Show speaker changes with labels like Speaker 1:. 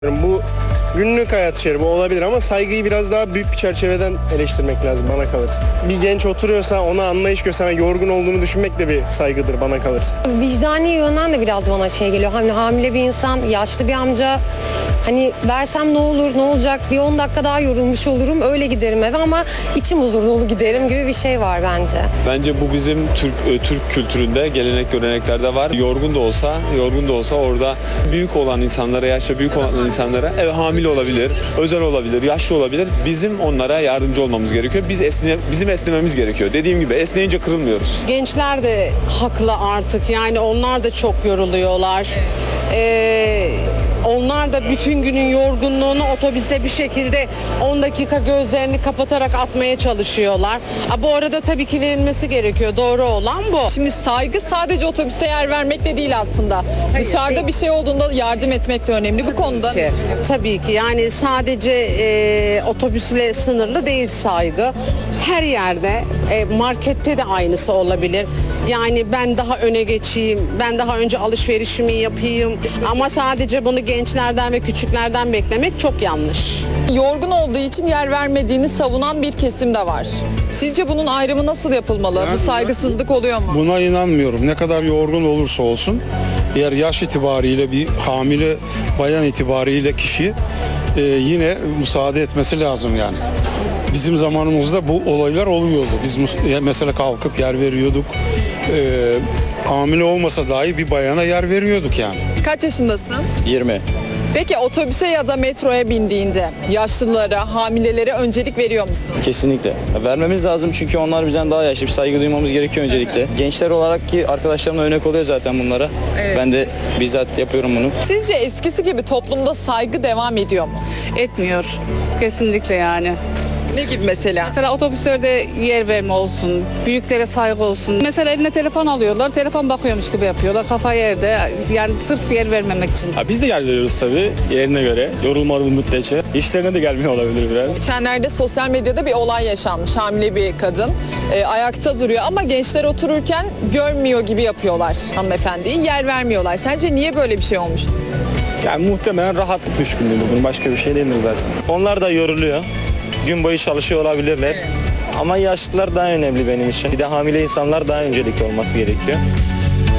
Speaker 1: Bu günlük hayat şerbi olabilir ama saygıyı biraz daha büyük bir çerçeveden eleştirmek lazım bana kalırsa. Bir genç oturuyorsa ona anlayış göstermek, yorgun olduğunu düşünmek de bir saygıdır bana kalırsa.
Speaker 2: Vicdani yönden de biraz bana şey geliyor. Hani hamile bir insan, yaşlı bir amca, hani versem ne olur, ne olacak, bir 10 dakika daha yorulmuş olurum, öyle giderim eve ama içim huzur dolu giderim gibi bir şey var bence.
Speaker 3: Bence bu bizim Türk kültüründe, gelenek göreneklerde var. Yorgun da olsa orada büyük olan insanlara, yaşça büyük olan insanlara hamile olabilir, özel olabilir, yaşlı olabilir. Bizim onlara yardımcı olmamız gerekiyor. Bizim esnememiz gerekiyor. Dediğim gibi esneyince kırılmıyoruz.
Speaker 4: Gençler de haklı artık. Yani onlar da çok yoruluyorlar. Onlar da bütün günün yorgunluğunu otobüste bir şekilde 10 dakika gözlerini kapatarak atmaya çalışıyorlar. Bu arada tabii ki verilmesi gerekiyor. Doğru olan bu.
Speaker 5: Şimdi saygı sadece otobüste yer vermek de değil aslında. Dışarıda bir şey olduğunda yardım etmek de önemli bu konuda.
Speaker 4: Tabii ki yani sadece otobüsle sınırlı değil saygı. Her yerde markette de aynısı olabilir. Yani ben daha öne geçeyim, ben daha önce alışverişimi yapayım ama sadece bunu gençlerden ve küçüklerden beklemek çok yanlış.
Speaker 5: Yorgun olduğu için yer vermediğini savunan bir kesim de var. Sizce bunun ayrımı nasıl yapılmalı? Bu saygısızlık oluyor mu?
Speaker 6: Buna inanmıyorum. Ne kadar yorgun olursa olsun, eğer yaş itibariyle bir hamile bayan itibariyle kişi yine müsaade etmesi lazım yani. Bizim zamanımızda bu olaylar oluyordu. Biz mesela kalkıp yer veriyorduk. Hamile olmasa dahi bir bayana yer veriyorduk yani.
Speaker 5: Kaç yaşındasın?
Speaker 7: 20.
Speaker 5: Peki otobüse ya da metroya bindiğinde yaşlılara, hamilelere öncelik veriyor musun?
Speaker 7: Kesinlikle. Vermemiz lazım çünkü onlar bizden daha yaşlı. Bir saygı duymamız gerekiyor öncelikle. Gençler olarak ki arkadaşlarımla örnek oluyor zaten bunlara.
Speaker 5: Evet.
Speaker 7: Ben de bizzat yapıyorum bunu.
Speaker 5: Sizce eskisi gibi toplumda saygı devam ediyor mu?
Speaker 8: Etmiyor. Kesinlikle yani.
Speaker 5: Ne gibi mesela?
Speaker 8: Mesela otobüslerde yer verme olsun, büyüklere saygı olsun. Mesela eline telefon alıyorlar, telefon bakıyormuş gibi yapıyorlar. Kafa yerde, yani sırf yer vermemek için.
Speaker 9: Biz de yer veriyoruz tabii yerine göre. Yorulmadığı müddetçe. İşlerine de gelmiyor olabilir biraz.
Speaker 5: Geçenlerde sosyal medyada bir olay yaşanmış. Hamile bir kadın ayakta duruyor ama gençler otururken görmüyor gibi yapıyorlar hanımefendiyi. Yer vermiyorlar. Sence niye böyle bir şey olmuş?
Speaker 9: Yani muhtemelen rahatlık düşkünlüğü bunun. Başka bir şey değildir zaten. Onlar da yoruluyor. Gün boyu çalışıyor olabilirler. Ama yaşlılar daha önemli benim için. Bir de hamile insanlar daha öncelikli olması gerekiyor.